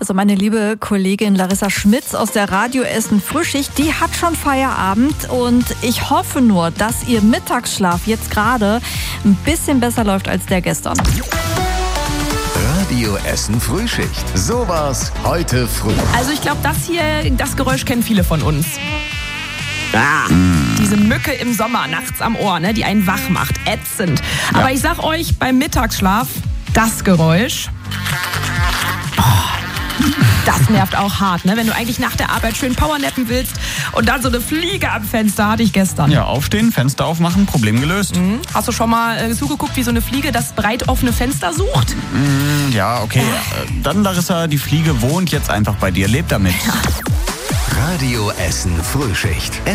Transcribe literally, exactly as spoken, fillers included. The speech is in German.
Also meine liebe Kollegin Larissa Schmitz aus der Radio Essen Frühschicht, die hat schon Feierabend und ich hoffe nur, dass ihr Mittagsschlaf jetzt gerade ein bisschen besser läuft als der gestern. Radio Essen Frühschicht. So war's heute früh. Also ich glaube, das hier, das Geräusch kennen viele von uns. Ah, mm. Diese Mücke im Sommer, nachts am Ohr, ne, die einen wach macht. Ätzend. Ja. Aber ich sag euch, beim Mittagsschlaf, das Geräusch, oh, das nervt auch hart, ne? Wenn du eigentlich nach der Arbeit schön powernappen willst und dann so eine Fliege am Fenster, hatte ich gestern. Ja, aufstehen, Fenster aufmachen, Problem gelöst. Mhm. Hast du schon mal äh, zugeguckt, wie so eine Fliege das breit offene Fenster sucht? Mm, ja, okay. Äh. Dann, Larissa, die Fliege wohnt jetzt einfach bei dir. Lebt damit. Ja. Radio Essen Frühschicht.